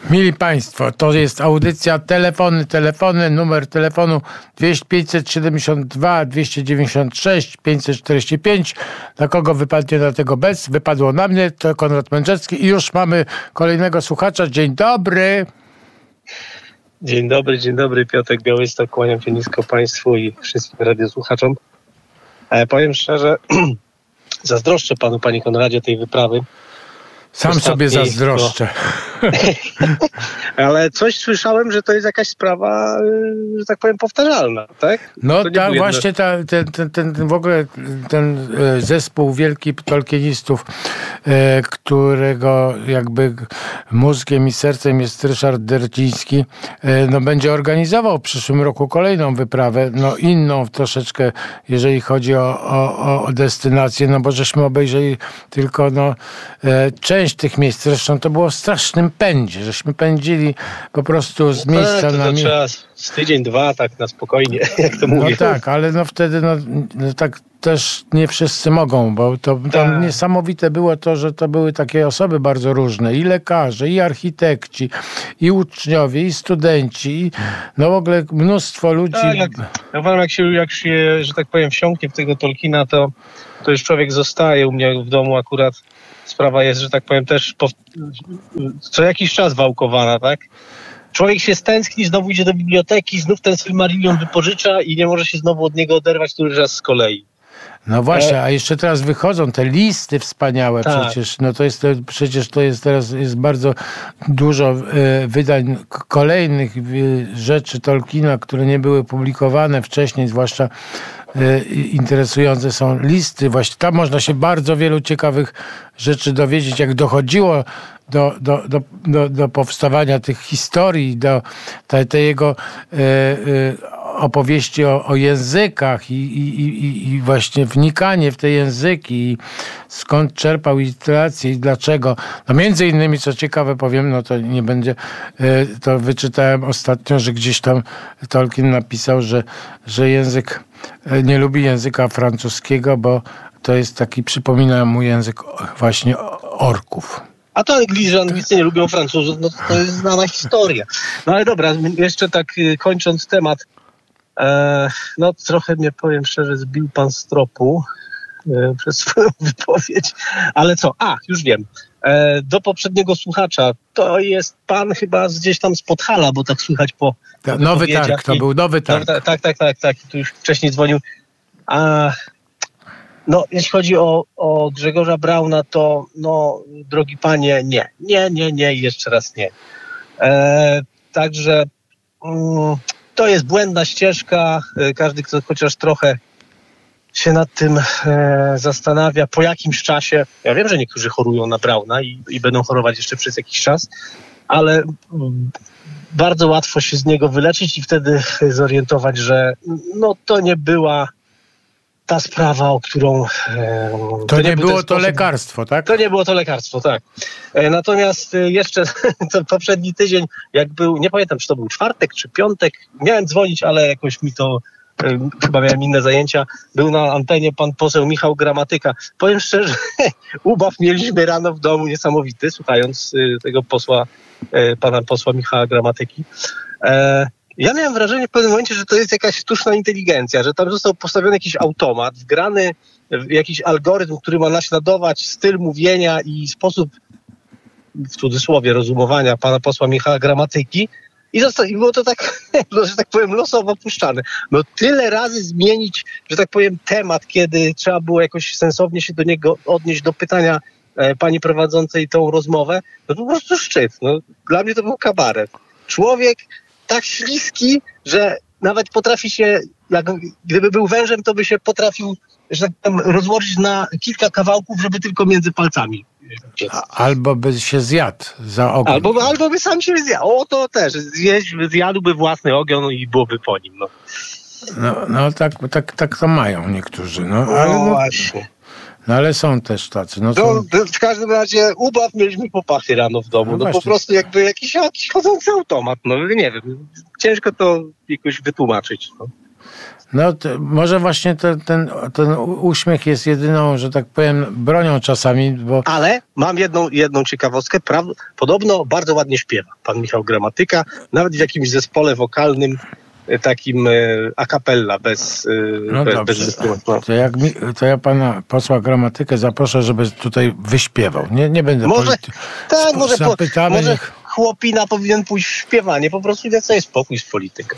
Mili Państwo, to jest audycja Telefony, numer telefonu 572 296 545. Dla kogo wypadnie na tego bez? Wypadło na mnie, to Konrad Mędrzecki i już mamy kolejnego słuchacza. Dzień dobry. Dzień dobry, Piotrek Białystok, kłaniam się nisko Państwu i wszystkim radiosłuchaczom. Powiem szczerze, zazdroszczę Panu, Panie Konradzie, tej wyprawy. Sam sobie zazdroszczę. Ale coś słyszałem, że to jest jakaś sprawa, że tak powiem, powtarzalna, tak? No tak, właśnie ten w ogóle ten zespół wielkich tolkienistów, którego jakby mózgiem i sercem jest Ryszard Derciński, no będzie organizował w przyszłym roku kolejną wyprawę, no inną troszeczkę, jeżeli chodzi o destynację, no bo żeśmy obejrzeli tylko część tych miejsc. Zresztą to było w strasznym pędzie, żeśmy pędzili po prostu z miejsca na miejsce. Trzeba z tydzień, dwa, tak na spokojnie, jak to mówię. No tak, ale wtedy tak też nie wszyscy mogą, bo tam niesamowite było to, że to były takie osoby bardzo różne, i lekarze, i architekci, i uczniowie, i studenci, i w ogóle mnóstwo ludzi. Tak, jak się, że tak powiem, wsiąknie w tego Tolkiena, to już człowiek zostaje. U mnie w domu akurat sprawa jest, że tak powiem, też co jakiś czas wałkowana, tak? Człowiek się stęskni, znowu idzie do biblioteki, znów ten Silmarillion wypożycza i nie może się znowu od niego oderwać który raz z kolei. No właśnie, a jeszcze teraz wychodzą te listy wspaniałe, tak. Przecież to jest teraz jest bardzo dużo wydań kolejnych rzeczy Tolkiena, które nie były publikowane wcześniej, zwłaszcza interesujące są listy. Właśnie tam można się bardzo wielu ciekawych rzeczy dowiedzieć, jak dochodziło do powstawania tych historii, do tej jego opowieści o językach i właśnie wnikanie w te języki i skąd czerpał inspirację i dlaczego. No między innymi, co ciekawe powiem, no to nie będzie, to wyczytałem ostatnio, że gdzieś tam Tolkien napisał, że nie lubi języka francuskiego, bo to jest taki, przypomina mu język właśnie orków. A to Anglicy nie lubią Francuzów, no to jest znana historia. No ale dobra, jeszcze tak kończąc temat, no trochę mnie, powiem szczerze, zbił pan z tropu przez swoją wypowiedź, ale co? już wiem. Do poprzedniego słuchacza, to jest pan chyba gdzieś tam z Podhala, bo tak słychać po Nowy Targ, to był Nowy Targ. Tak, tu już wcześniej dzwonił. No, jeśli chodzi o Grzegorza Brauna, to drogi panie, nie i jeszcze raz nie. Także to jest błędna ścieżka. Każdy, kto chociaż trochę się nad tym zastanawia, po jakimś czasie, ja wiem, że niektórzy chorują na Brauna i będą chorować jeszcze przez jakiś czas, ale bardzo łatwo się z niego wyleczyć i wtedy zorientować, że to nie była ta sprawa, o którą... To nie było to lekarstwo, tak? To nie było to lekarstwo, tak. Natomiast jeszcze poprzedni tydzień, jak był, nie pamiętam, czy to był czwartek, czy piątek, miałem dzwonić, ale jakoś mi to, chyba miałem inne zajęcia, był na antenie pan poseł Michał Gramatyka. Powiem szczerze, ubaw mieliśmy rano w domu niesamowity, słuchając tego pana posła Michała Gramatyki. Ja miałem wrażenie w pewnym momencie, że to jest jakaś sztuczna inteligencja, że tam został postawiony jakiś automat, wgrany jakiś algorytm, który ma naśladować styl mówienia i sposób, w cudzysłowie, rozumowania pana posła Michała Gramatyki i było to tak, że tak powiem, losowo puszczane. No tyle razy zmienić, że tak powiem, temat, kiedy trzeba było jakoś sensownie się do niego odnieść, do pytania pani prowadzącej tą rozmowę, no to po prostu szczyt. No, dla mnie to był kabaret. Człowiek tak śliski, że nawet potrafi się, gdyby był wężem, to by się potrafił, że tak powiem, rozłożyć na kilka kawałków, żeby tylko między palcami. Albo by się zjadł za ogon. Albo by sam się zjadł. O, to też. Zjadłby własny ogion i byłoby po nim. No tak to mają niektórzy. Ale właśnie. No ale są też tacy. W każdym razie ubaw mieliśmy popachy rano w domu. Po prostu jakby jakiś chodzący automat. Nie wiem. Ciężko to jakoś wytłumaczyć. No może właśnie ten uśmiech jest jedyną, że tak powiem, bronią czasami, bo... Ale mam jedną ciekawostkę. Podobno bardzo ładnie śpiewa pan Michał Gramatyka, nawet w jakimś zespole wokalnym takim a cappella, bez instrumentu. To ja pana posła Gramatykę zaproszę, żeby tutaj wyśpiewał. Nie będę... Może zapytamy, chłopina powinien pójść w śpiewanie, po prostu dać sobie spokój z polityką.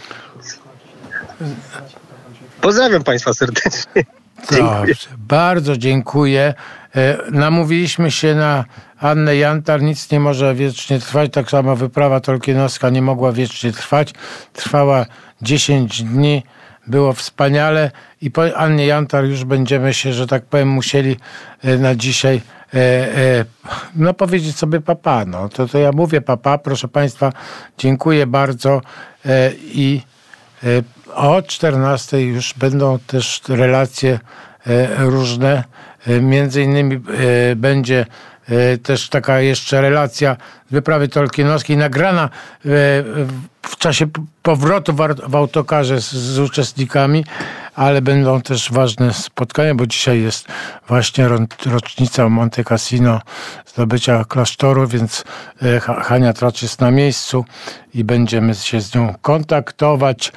Pozdrawiam państwa serdecznie. Dobrze, bardzo dziękuję. Namówiliśmy się na Annę Jantar. Nic nie może wiecznie trwać. Tak samo wyprawa tolkienowska nie mogła wiecznie trwać. Trwała 10 dni. Było wspaniale i po Annie Jantar już będziemy się, że tak powiem, musieli na dzisiaj powiedzieć sobie papa. No, to ja mówię papa. Proszę państwa, dziękuję bardzo i o 14 już będą też relacje różne. Między innymi będzie też taka jeszcze relacja z wyprawy tolkienowskiej nagrana w czasie powrotu w autokarze z uczestnikami, ale będą też ważne spotkania, bo dzisiaj jest właśnie rocznica Monte Cassino, zdobycia klasztoru, więc Hania Tracz jest na miejscu i będziemy się z nią kontaktować.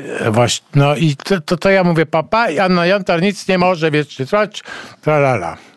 Właśnie, no i to ja mówię papa i Anna Jantar, nic nie może wiecznie trwać, tralala.